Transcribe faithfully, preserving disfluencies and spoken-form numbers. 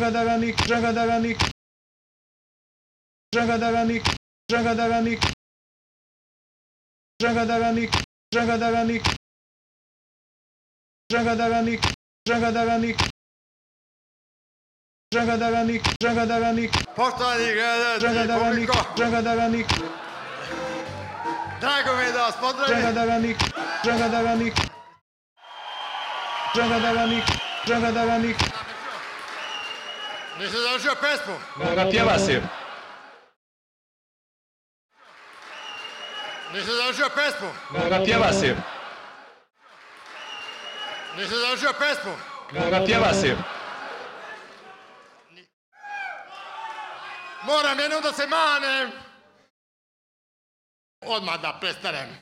Žagadaranik, žagadaranik, žagadaranik, žagadaranik, žagadaranik, žagadaranik, žagadaranik, žagadaranik, žagadaranik, žagadaranik, Poštovani gledalci, žagadaranik, publiko, žagadaranik, drago mi je da vas pozdravim. žagadaranik, žagadaranik, žagadaranik, žagadaranik. Nisi završio pesmu? Napjeva si. Nisi završio pesmu? Napjeva si. Nisi završio pesmu? Napjeva si. Moram jednom da se manem. Odmah da prestanem.